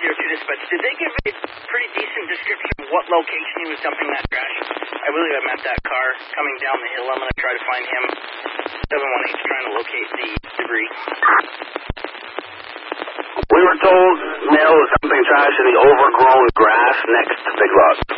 Dispatch, did they give a pretty decent description of what location he was dumping that trash? I believe I'm at that car coming down the hill. I'm going to try to find him. 718's trying to locate the debris. We were told Neil was dumping trash in the overgrown grass next to Big Lots.